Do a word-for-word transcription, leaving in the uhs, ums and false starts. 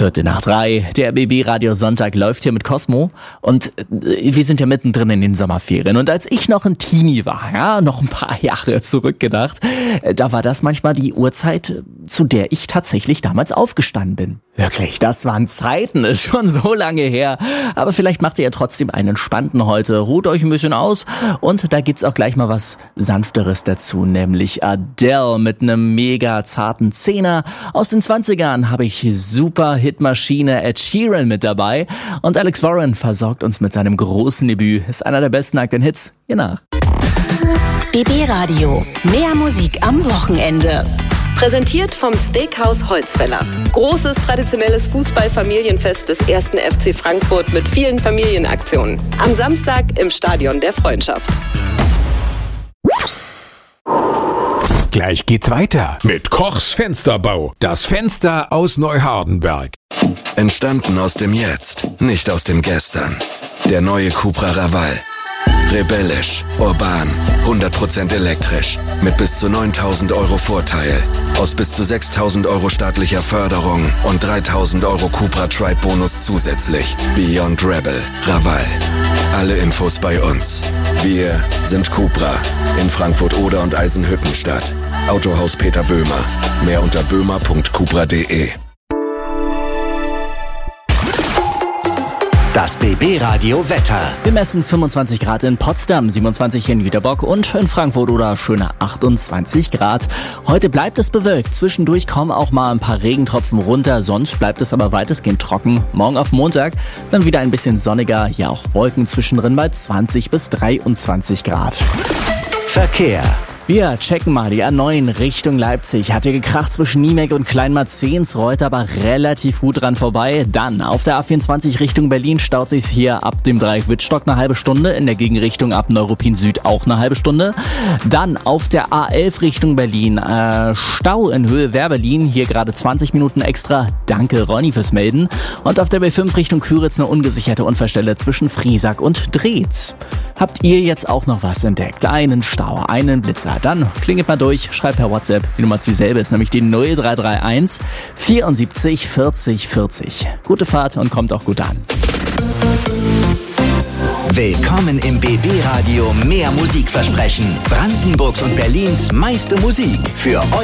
Viertel nach drei, der B B-Radio Sonntag läuft hier mit Cosmo und wir sind ja mittendrin in den Sommerferien. Und als ich noch ein Teenie war, ja, noch ein paar Jahre zurückgedacht, da war das manchmal die Uhrzeit, zu der ich tatsächlich damals aufgestanden bin. Wirklich, das waren Zeiten, ist schon so lange her. Aber vielleicht macht ihr ja trotzdem einen entspannten heute. Ruht euch ein bisschen aus und da gibt's auch gleich mal was Sanfteres dazu, nämlich Adele mit einem mega zarten Zehner. Aus den zwanzigern habe ich super Hitmaschine Ed Sheeran mit dabei und Alex Warren versorgt uns mit seinem großen Debüt. Ist einer der besten aktuellen Hits. Hier nach. B B-Radio. Mehr Musik am Wochenende. Präsentiert vom Steakhouse Holzfäller. Großes traditionelles Fußball-Familienfest des ersten F C Frankfurt mit vielen Familienaktionen. Am Samstag im Stadion der Freundschaft. Gleich geht's weiter mit Kochs Fensterbau. Das Fenster aus Neuhardenberg. Entstanden aus dem Jetzt, nicht aus dem Gestern. Der neue Cupra Raval. Rebellisch, urban, hundert Prozent elektrisch, mit bis zu neuntausend Euro Vorteil, aus bis zu sechstausend Euro staatlicher Förderung und dreitausend Euro Cupra Tribe Bonus zusätzlich. Beyond Rebel, Raval. Alle Infos bei uns. Wir sind Cupra in Frankfurt Oder und Eisenhüttenstadt. Autohaus Peter Böhmer. Mehr unter böhmer punkt cupra punkt de. Das B B-Radio Wetter. Wir messen fünfundzwanzig Grad in Potsdam, siebenundzwanzig in Jüterbock und in Frankfurt oder schöne achtundzwanzig Grad. Heute bleibt es bewölkt. Zwischendurch kommen auch mal ein paar Regentropfen runter, sonst bleibt es aber weitestgehend trocken. Morgen auf Montag dann wieder ein bisschen sonniger, ja auch Wolken zwischendrin bei zwanzig bis dreiundzwanzig Grad. Verkehr. Wir checken mal die A neun Richtung Leipzig. Hat hier gekracht zwischen Niemek und Kleinmarzens, rollt aber relativ gut dran vorbei. Dann auf der A vierundzwanzig Richtung Berlin staut sich's hier ab dem Dreieck Wittstock eine halbe Stunde. In der Gegenrichtung ab Neuruppin Süd auch eine halbe Stunde. Dann auf der A elf Richtung Berlin. Äh, Stau in Höhe Wehr-Berlin. Hier gerade zwanzig Minuten extra. Danke Ronny fürs Melden. Und auf der B fünf Richtung Küritz eine ungesicherte Unfallstelle zwischen Friesack und Drehz. Habt ihr jetzt auch noch was entdeckt? Einen Stau, einen Blitzer? Dann klingelt mal durch, schreibt per WhatsApp. Die Nummer ist dieselbe, ist nämlich die null drei drei eins vierundsiebzig vierzig vierzig. Gute Fahrt und kommt auch gut an. Willkommen im B B-Radio. Mehr Musikversprechen. Brandenburgs und Berlins meiste Musik für euch.